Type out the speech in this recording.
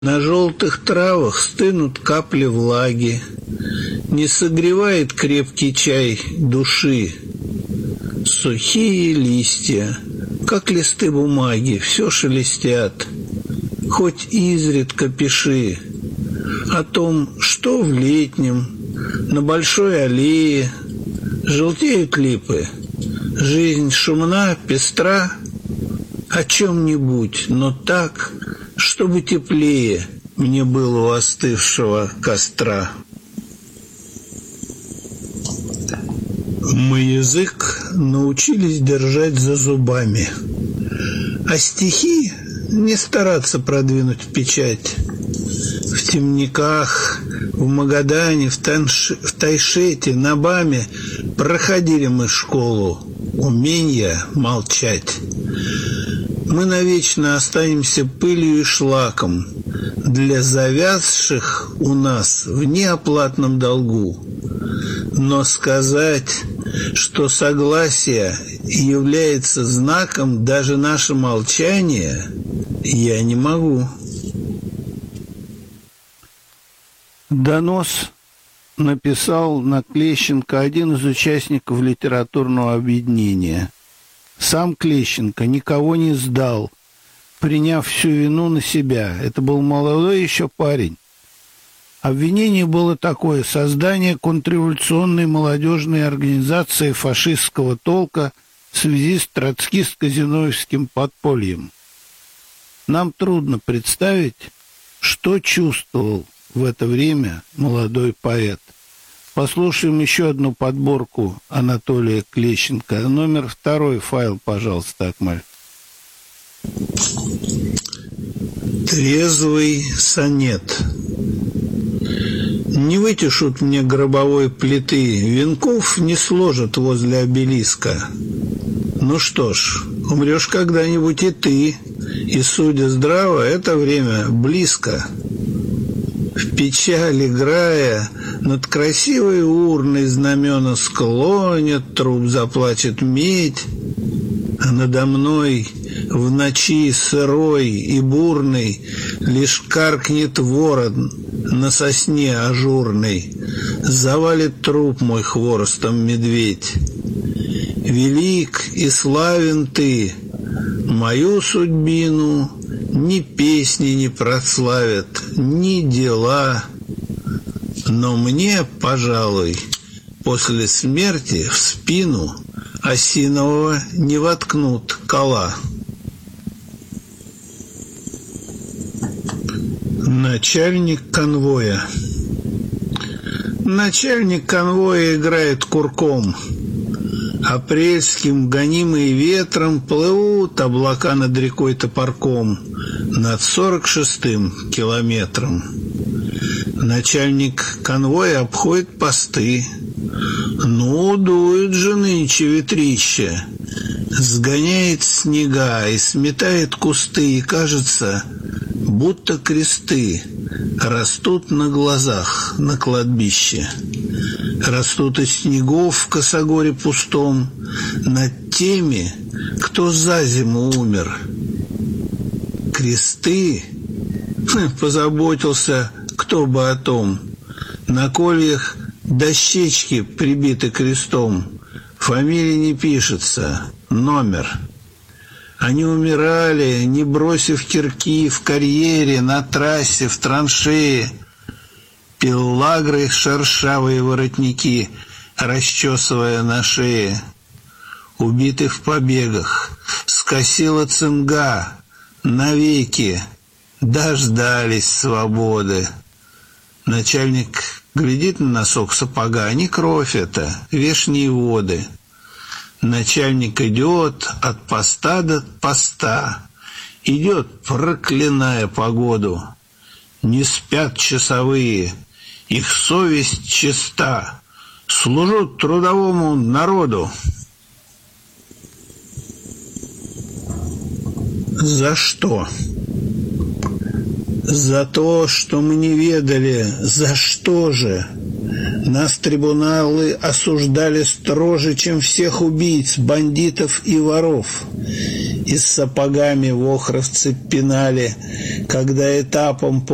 На желтых травах стынут капли влаги, не согревает крепкий чай души. Сухие листья, как листы бумаги, все шелестят. Хоть изредка пиши о том, что в летнем на большой аллее желтеют липы. Жизнь шумна, пестра, о чем-нибудь, но так, чтобы теплее мне было у остывшего костра. Мы язык научились держать за зубами, а стихи не стараться продвинуть в печать. В темниках, в Магадане, в Тайшете, на Баме проходили мы школу умения молчать. Мы навечно останемся пылью и шлаком для завязших у нас в неоплатном долгу. Но сказать, что согласие является знаком даже наше молчание, я не могу. Донос написал на Клещенко один из участников литературного объединения. Сам Клещенко никого не сдал, приняв всю вину на себя. Это был молодой еще парень. Обвинение было такое: создание контрреволюционной молодежной организации фашистского толка в связи с троцкистско-зиновьевским подпольем. Нам трудно представить, что чувствовал в это время молодой поэт. Послушаем еще одну подборку Анатолия Клещенко. Номер 2 файл, пожалуйста, Акмаль. Трезвый сонет. Не вытешут мне гробовой плиты, венков не сложат возле обелиска. Ну что ж, умрешь когда-нибудь и ты, и, судя здраво, это время близко. В печаль играя, над красивой урной знамена склонят, труп заплачет медь, а надо мной в ночи сырой и бурной лишь каркнет ворон на сосне ажурной, завалит труп мой хворостом медведь. Велик и славен ты, мою судьбину ни песни не прославят, ни дела. Но мне, пожалуй, после смерти в спину осинового не воткнут кола. Начальник конвоя. Начальник конвоя играет курком. Апрельским, гонимые ветром, плывут облака над рекой Топорком, над 46-м километром. Начальник конвоя обходит посты. Ну, дует же нынче ветрище, сгоняет снега и сметает кусты, и кажется, будто кресты растут на глазах на кладбище. Растут из снегов в косогоре пустом над теми, кто за зиму умер. Кресты? Позаботился кто бы о том. На кольях дощечки прибиты крестом. Фамилия не пишется, номер. Они умирали, не бросив кирки в карьере, на трассе, в траншее. Пиллагры шершавые воротники, расчесывая на шее. Убиты в побегах, скосила цинга, навеки дождались свободы. Начальник глядит на носок сапога, не кровь это, вешние воды. Начальник идет от поста до поста, идет, проклиная погоду. Не спят часовые, их совесть чиста, служат трудовому народу. За что? За то, что мы не ведали, за что же? Нас трибуналы осуждали строже, чем всех убийц, бандитов и воров. И с сапогами вохровцы пинали, когда этапом